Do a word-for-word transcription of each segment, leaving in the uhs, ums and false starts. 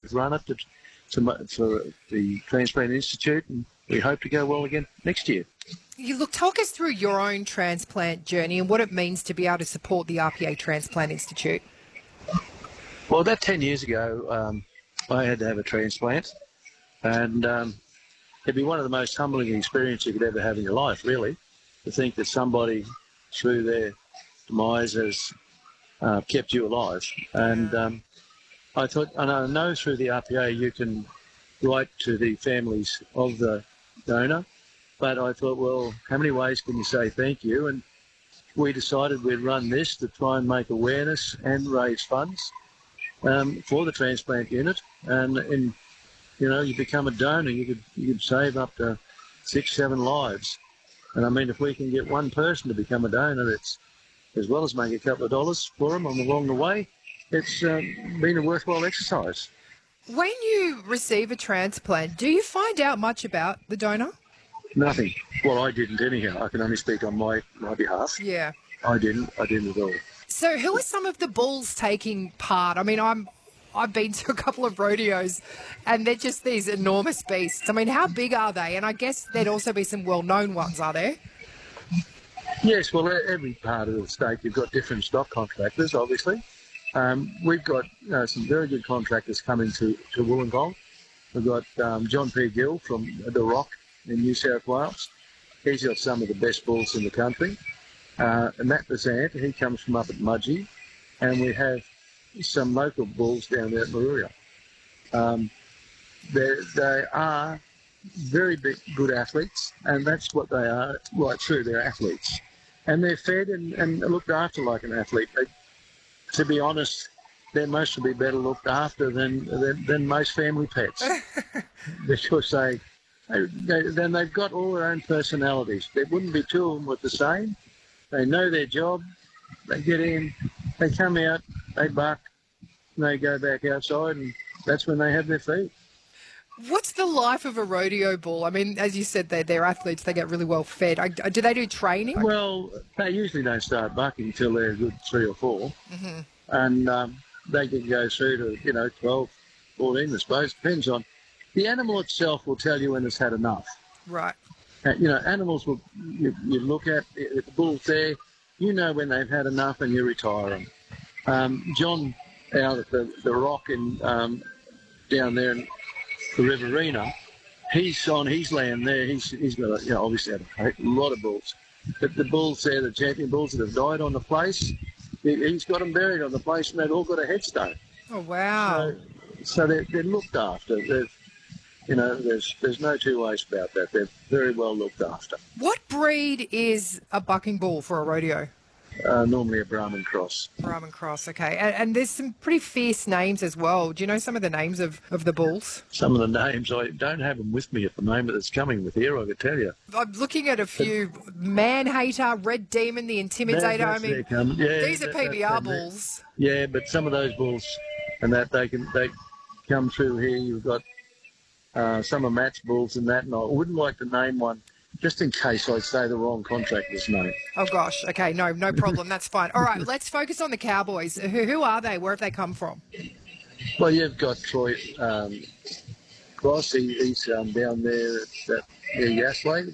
both run it to, to, for the Transplant Institute, and we hope to go well again next year. You look, talk us through your own transplant journey and what it means to be able to support the R P A Transplant Institute. Well, that ten years ago, um, I had to have a transplant, and um, it'd be one of the most humbling experiences you could ever have in your life, really, to think that somebody, through their demise, has uh, kept you alive. And um, I thought, and I know through the R P A you can write to the families of the donor, but I thought, well, how many ways can you say thank you? And we decided we'd run this to try and make awareness and raise funds um, for the transplant unit. And, and, you know, you become a donor, you could, you could save up to six, seven lives. And I mean, if we can get one person to become a donor, it's, as well as make a couple of dollars for them along the way, it's um, been a worthwhile exercise. When you receive a transplant, do you find out much about the donor? Nothing. Well, I didn't anyhow. I can only speak on my, my behalf. Yeah. I didn't. I didn't at all. So who are some of the bulls taking part? I mean, I'm, I've been to a couple of rodeos and they're just these enormous beasts. I mean, how big are they? And I guess there'd also be some well-known ones, are there? Yes, well, every part of the state, you've got different stock contractors, obviously. Um, we've got uh, some very good contractors coming to, to Wollongong. We've got um, John P. Gill from The Rock in New South Wales. He's got some of the best bulls in the country. Uh, and Matt Bazant, he comes from up at Mudgee. And we have some local bulls down there at Maruya. Um, they are very big, good athletes, and that's what they are right through. They're athletes. And they're fed and, and looked after like an athlete. They, to be honest, they're mostly better looked after than than, than most family pets. Because they, they, they, then they've got all their own personalities. There wouldn't be two of them with the same. They know their job. They get in, they come out, they buck, and they go back outside, and that's when they have their feed. What's the life of a rodeo bull? I mean, as you said, they're, they're athletes. They get really well fed. Do they do training? Well, they usually don't start bucking until they're a good three or four. Mm-hmm. And um, they can go through to, you know, twelve, fourteen, I suppose. Depends on. The animal itself will tell you when it's had enough. Right. Uh, you know, animals will, you, you look at, if the bull's there, you know when they've had enough and you retire them. Um, John out at the, the Rock in, um, down there in the Riverina, he's on his land there. He's he's got, a, you know, obviously had a lot of bulls. But the bulls there, the champion bulls that have died on the place, he, he's got them buried on the place, and they've all got a headstone. Oh, wow. So, so they're, they're looked after. They're, you know, there's there's no two ways about that. They're very well looked after. What breed is a bucking bull for a rodeo? Uh, normally a Brahman cross. Brahman cross, okay. And, and there's some pretty fierce names as well. Do you know some of the names of, of the bulls? Some of the names, I don't have them with me at the moment. It's coming with here, I could tell you. I'm looking at a few. Man-Hater, Red Demon, the Intimidator. That, I mean, yeah, these are that, P B R that, bulls. Yeah, but some of those bulls and that, they can they come through here. You've got uh, some of Matt's bulls and that, and I wouldn't like to name one just in case I say the wrong contractor's name. Oh, gosh. Okay, no, no problem. That's fine. All right, let's focus on the Cowboys. Who, who are they? Where have they come from? Well, you've got Troy um, Cross. He, he's um, down there at, at near Yasway.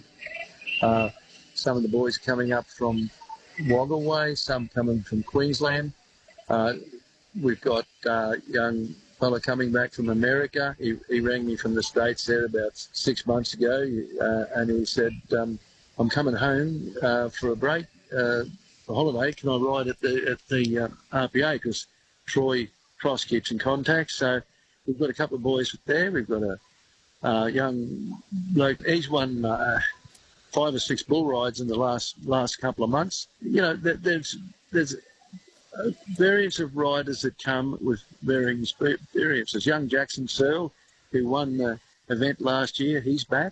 Uh, some of the boys coming up from Wagga Way, some coming from Queensland. Uh, we've got uh, young fella coming back from America. He, he rang me from the States there about six months ago, uh, and he said, um, I'm coming home uh, for a break, uh, a holiday. Can I ride at the at the uh, R P A? Because Troy Cross keeps in contact. So we've got a couple of boys there. We've got a uh, young bloke. He's won uh, five or six bull rides in the last last couple of months. You know, there's there's Uh, variants of riders that come with varying experiences. Young Jackson Searle, who won the event last year, he's back.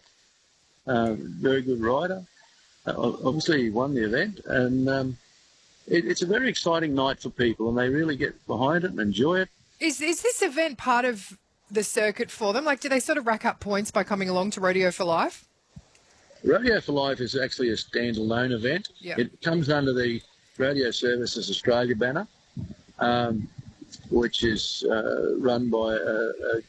Uh, very good rider. Uh, obviously, he won the event, and um, it, it's a very exciting night for people, and they really get behind it and enjoy it. Is is this event part of the circuit for them? Like, do they sort of rack up points by coming along to Rodeo for Life? Rodeo for Life is actually a standalone event. Yeah. It comes under the Rodeo Services Australia banner, um, which is uh, run by a, a